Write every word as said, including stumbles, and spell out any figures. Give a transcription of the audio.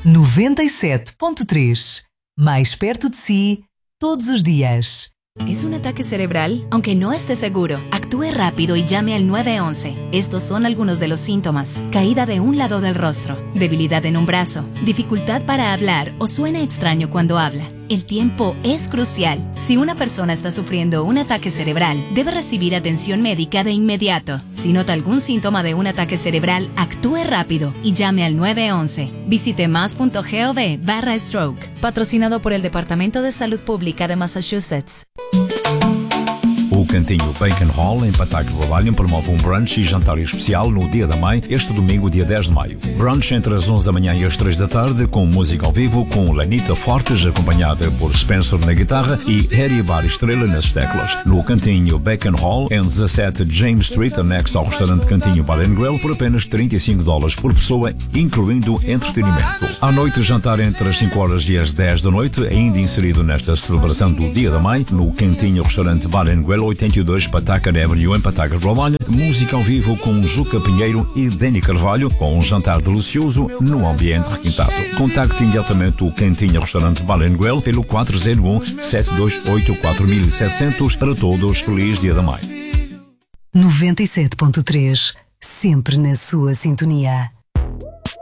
noventa y siete punto tres. Mais perto de si, todos os días. ¿Es un ataque cerebral? Aunque no esté seguro, actúe rápido y llame al nueve once. Estos son algunos de los síntomas: caída de un lado del rostro, debilidad en un brazo, dificultad para hablar o suena extraño cuando habla. El tiempo es crucial. Si una persona está sufriendo un ataque cerebral, debe recibir atención médica de inmediato. Si nota algún síntoma de un ataque cerebral, actúe rápido y llame al nueve once. Visite más punto gov barra stroke. Patrocinado por el Departamento de Salud Pública de Massachusetts. O Cantinho Bacon Hall, em Pataca de Lalagna, promove um brunch e jantar especial no Dia da Mãe, este domingo, dia dez de maio. Brunch entre as onze da manhã e as três da tarde, com música ao vivo, com Lenita Fortes, acompanhada por Spencer na guitarra e Harry Bar Estrela nas teclas. No Cantinho Bacon Hall, em dezassete James Street, anexo ao restaurante Cantinho Bar and Grill, por apenas trinta e cinco dólares por pessoa, incluindo entretenimento. À noite, jantar entre as cinco horas e as dez da noite, ainda inserido nesta celebração do Dia da Mãe, no Cantinho Restaurante Bar and Grill, oitenta e dois Pataca Avenue, em Pataca de Lalagna. Música ao vivo com Juca Pinheiro e Dani Carvalho, com um jantar delicioso no ambiente requintado. Contacte imediatamente o Cantinho Restaurante Bar and Grill pelo quatro zero um, sete dois oito, quatro sete zero zero. Para todos, feliz Dia da Mãe. noventa y siete punto tres. Sempre na sua sintonia.